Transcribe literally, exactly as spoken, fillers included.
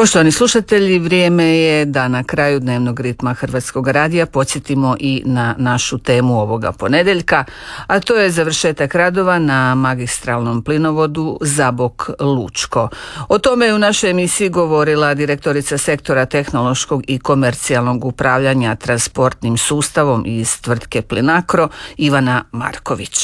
Poštovani slušatelji, vrijeme je da na kraju dnevnog ritma Hrvatskog radija podsjetimo i na našu temu ovoga ponedjeljka, a to je završetak radova na magistralnom plinovodu Zabok-Lučko. O tome je u našoj emisiji govorila direktorica sektora tehnološkog i komercijalnog upravljanja transportnim sustavom iz tvrtke Plinacro, Ivana Marković.